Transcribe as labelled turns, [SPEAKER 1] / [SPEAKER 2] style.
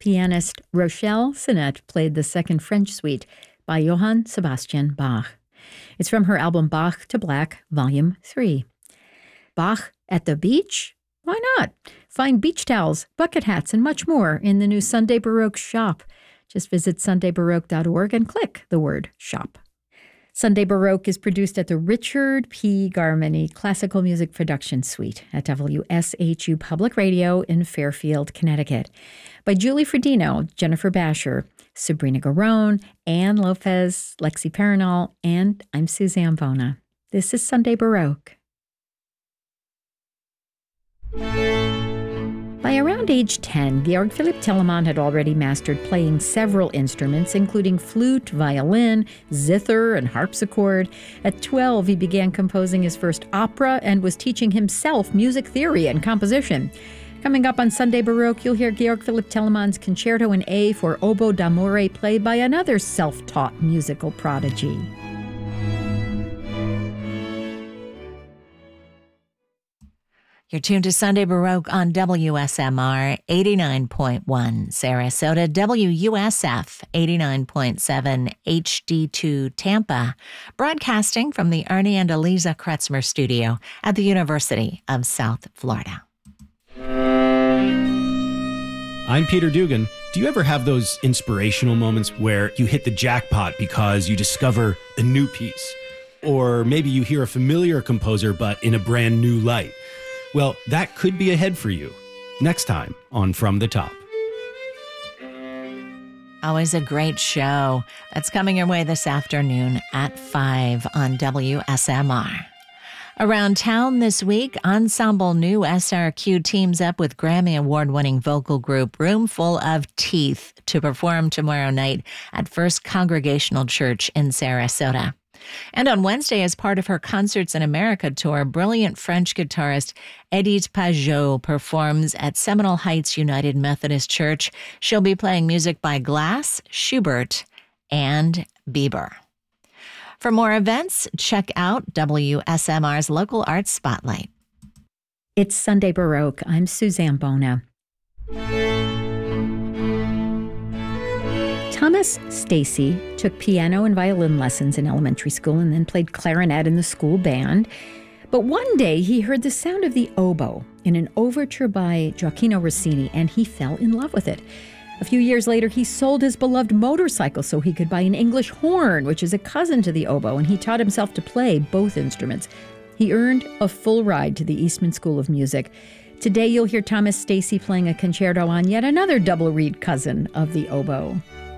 [SPEAKER 1] Pianist Rochelle Sinet played the Second French Suite by Johann Sebastian Bach. It's from her album Bach to Black, Volume 3. Bach at the beach? Why not? Find beach towels, bucket hats, and much more in the new Sunday Baroque shop. Just visit sundaybaroque.org and click the word shop. Sunday Baroque is produced at the Richard P. Garmany Classical Music Production Suite at WSHU Public Radio in Fairfield, Connecticut, by Julie Fredino, Jennifer Basher, Sabrina Garone, Ann Lopez, Lexi Perinal, and I'm Suzanne Bona. This is Sunday Baroque. By around age 10, Georg Philipp Telemann had already mastered playing several instruments, including flute, violin, zither, and harpsichord. At 12, he began composing his first opera and was teaching himself music theory and composition. Coming up on Sunday Baroque, you'll hear Georg Philipp Telemann's Concerto in A for Oboe d'Amore played by another self-taught musical prodigy.
[SPEAKER 2] You're tuned to Sunday Baroque on WSMR 89.1 Sarasota, WUSF 89.7 HD2 Tampa, broadcasting from the Ernie and Eliza Kretzmer studio at the University of South Florida.
[SPEAKER 3] I'm Peter Dugan. Do you ever have those inspirational moments where you hit the jackpot because you discover a new piece? Or maybe you hear a familiar composer but in a brand new light? Well, that could be ahead for you. Next time on From the Top.
[SPEAKER 2] Always a great show. That's coming your way this afternoon at 5 on WSMR. Around town this week, Ensemble New SRQ teams up with Grammy Award-winning vocal group Roomful of Teeth to perform tomorrow night at First Congregational Church in Sarasota. And on Wednesday, as part of her Concerts in America tour, brilliant French guitarist Edith Pajot performs at Seminole Heights United Methodist Church. She'll be playing music by Glass, Schubert, and Bieber. For more events, check out WSMR's Local Arts Spotlight.
[SPEAKER 1] It's Sunday Baroque. I'm Suzanne Bona. Thomas Stacy took piano and violin lessons in elementary school and then played clarinet in the school band. But one day he heard the sound of the oboe in an overture by Gioacchino Rossini, and he fell in love with it. A few years later, he sold his beloved motorcycle so he could buy an English horn, which is a cousin to the oboe, and he taught himself to play both instruments. He earned a full ride to the Eastman School of Music. Today, you'll hear Thomas Stacy playing a concerto on yet another double reed cousin of the oboe.